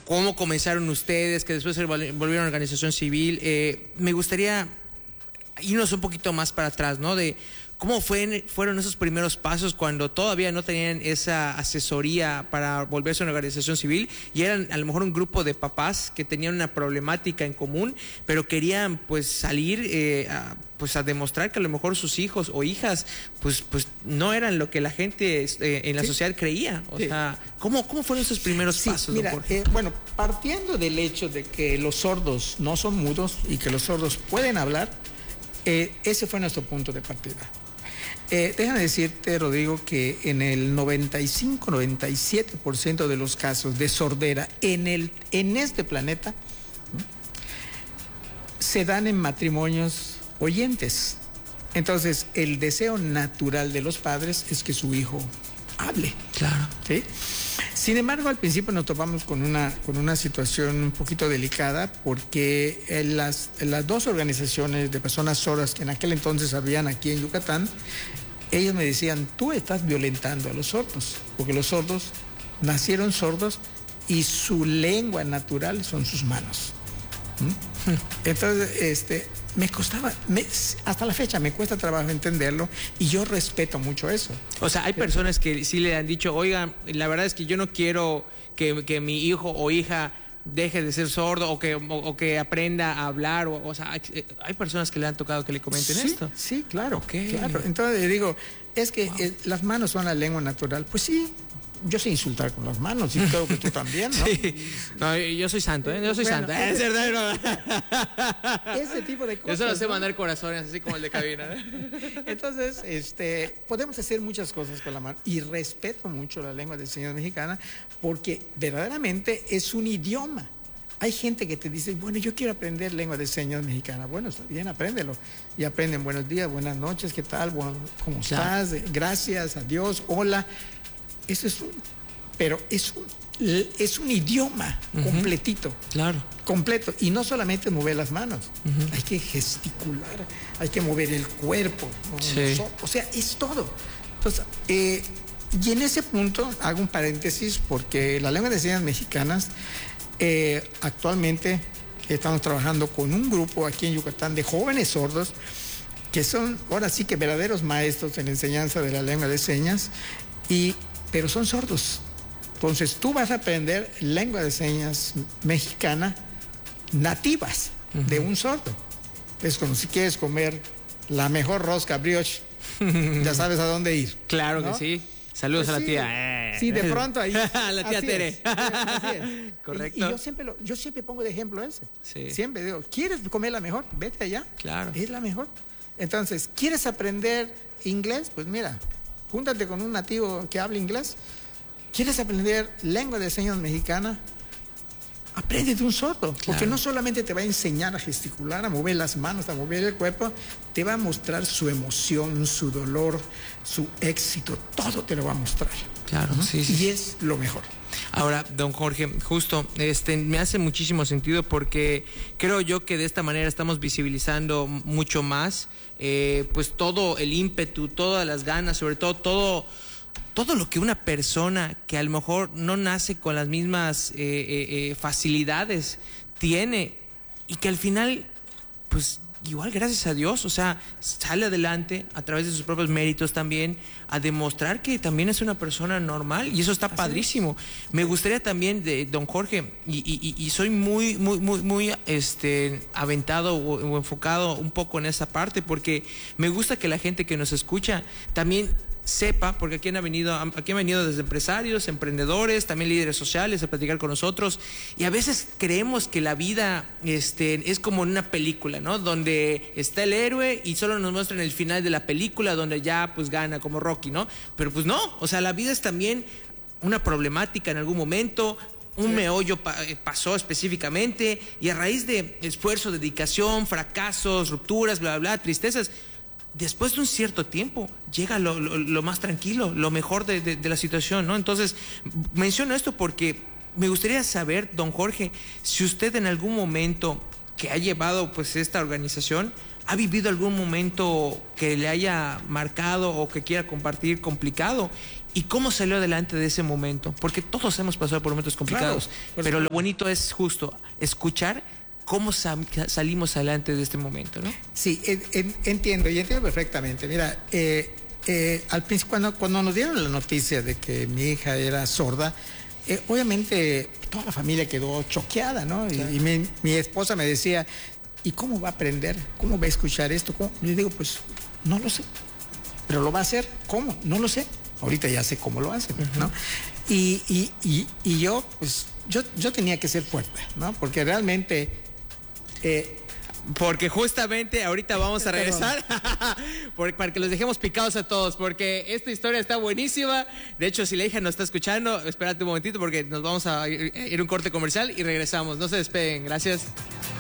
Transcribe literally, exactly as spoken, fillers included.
cómo comenzaron ustedes, que después se volvieron organización civil. Eh, me gustaría irnos un poquito más para atrás, ¿no? De cómo fue, fueron esos primeros pasos cuando todavía no tenían esa asesoría para volverse una organización civil y eran a lo mejor un grupo de papás que tenían una problemática en común, pero querían pues salir eh, a, pues a demostrar que a lo mejor sus hijos o hijas pues, pues no eran lo que la gente eh, en la sí. sociedad creía. O sí. sea, ¿cómo, ¿cómo fueron esos primeros sí, pasos? Mira, eh, bueno, partiendo del hecho de que los sordos no son mudos y que los sordos pueden hablar, eh, ese fue nuestro punto de partida. Eh, déjame decirte, Rodrigo, que en el noventa y cinco, noventa y siete por ciento de los casos de sordera en, el, en este planeta ¿no? se dan en matrimonios oyentes. Entonces, el deseo natural de los padres es que su hijo hable. Claro. ¿Sí? Sin embargo, al principio nos topamos con una, con una situación un poquito delicada porque en las, en las dos organizaciones de personas sordas que en aquel entonces habían aquí en Yucatán, ellos me decían, tú estás violentando a los sordos, porque los sordos nacieron sordos y su lengua natural son sus manos. ¿Mm? Entonces, este, me costaba, me, hasta la fecha me cuesta trabajo entenderlo y yo respeto mucho eso. O sea, hay personas que sí le han dicho, oigan, la verdad es que yo no quiero que, que mi hijo o hija deje de ser sordo o que, o, o que aprenda a hablar. O, o sea, hay, hay personas que le han tocado que le comenten sí, esto. Sí, claro, okay. claro. Entonces digo, es que wow. eh, las manos son la lengua natural. Pues sí. Yo sé insultar con las manos y creo que tú también, ¿no? Sí. No, yo soy santo, ¿eh? Yo soy bueno, santo. ¿Eh? Es verdad. Ese tipo de cosas. Yo solo sé ¿no? mandar corazones, así como el de cabina. ¿eh? Entonces, este, podemos hacer muchas cosas con la mano. Y respeto mucho la lengua de señas mexicana porque verdaderamente es un idioma. Hay gente que te dice, bueno, yo quiero aprender lengua de señas mexicana. Bueno, está bien, apréndelo. Y aprenden buenos días, buenas noches, ¿qué tal? Bueno, ¿cómo claro. estás? Gracias, adiós, hola. Eso es un, pero es un, es un idioma uh-huh. completito. Claro. Completo. Y no solamente mover las manos, uh-huh. hay que gesticular, hay que mover el cuerpo. ¿no? Sí. O sea, es todo. Entonces, eh, y en ese punto hago un paréntesis porque la lengua de señas mexicanas, eh, actualmente estamos trabajando con un grupo aquí en Yucatán de jóvenes sordos que son ahora sí que verdaderos maestros en la enseñanza de la lengua de señas. Y pero son sordos. Entonces tú vas a aprender lengua de señas mexicana nativas uh-huh. de un sordo. Es como si quieres comer la mejor rosca brioche, ya sabes a dónde ir. Claro ¿no? que sí. Saludos pues a la sí, tía. Sí, de pronto ahí. la tía así Tere. Es, así es. Correcto. Y, y yo, siempre lo, yo siempre pongo de ejemplo ese. Sí. Siempre digo, ¿quieres comer la mejor? Vete allá. Claro. Es la mejor. Entonces, ¿quieres aprender inglés? Pues mira, júntate con un nativo que hable inglés. ¿Quieres aprender lengua de señas mexicana? Aprende de un sordo, claro. porque no solamente te va a enseñar a gesticular, a mover las manos, a mover el cuerpo, te va a mostrar su emoción, su dolor, su éxito, todo te lo va a mostrar. Claro, ¿no? sí, sí. Y es lo mejor. Ahora, don Jorge, justo, este, me hace muchísimo sentido porque creo yo que de esta manera estamos visibilizando mucho más, eh, pues todo el ímpetu, todas las ganas, sobre todo todo, todo lo que una persona que a lo mejor no nace con las mismas eh, eh, facilidades tiene y que al final, pues igual gracias a Dios, o sea, sale adelante a través de sus propios méritos también a demostrar que también es una persona normal y eso está Así padrísimo. Es. Me gustaría también de don Jorge y, y, y soy muy muy muy muy este aventado o, o enfocado un poco en esa parte porque me gusta que la gente que nos escucha también sepa, porque aquí han venido, aquí han venido desde empresarios, emprendedores, también líderes sociales a platicar con nosotros y a veces creemos que la vida este, es como en una película, ¿no? Donde está el héroe y solo nos muestran el final de la película donde ya pues gana como Rocky, ¿no? Pero pues no, o sea, la vida es también una problemática en algún momento, un sí. meollo pa- pasó específicamente y a raíz de esfuerzo, dedicación, fracasos, rupturas, bla, bla, bla, tristezas, después de un cierto tiempo llega lo, lo, lo más tranquilo, lo mejor de, de, de la situación, ¿no? Entonces, menciono esto porque me gustaría saber, don Jorge, si usted en algún momento que ha llevado pues esta organización, ha vivido algún momento que le haya marcado o que quiera compartir complicado ¿Y cómo salió adelante de ese momento? Porque todos hemos pasado por momentos complicados, Claro, pues, pero lo bonito es justo escuchar cómo sa- salimos adelante de este momento, ¿no? Sí, en- en- entiendo, y entiendo perfectamente. Mira, eh, eh, al principio, cuando, cuando nos dieron la noticia de que mi hija era sorda, eh, obviamente toda la familia quedó choqueada, ¿no? Y- Claro. Y, mi, mi esposa me decía, ¿y cómo va a aprender? ¿Cómo va a escuchar esto? ¿Cómo? Yo digo, pues no lo sé, pero lo va a hacer. ¿Cómo? No lo sé. Ahorita ya sé cómo lo hacen, ¿no? Y, y, y, y yo, pues, yo, yo tenía que ser fuerte, ¿no? Porque realmente... eh, Porque justamente ahorita vamos a regresar por- para que los dejemos picados a todos, porque esta historia está buenísima. De hecho, si la hija nos está escuchando, espérate un momentito porque nos vamos a ir, ir a un corte comercial y regresamos. No se despeguen. Gracias.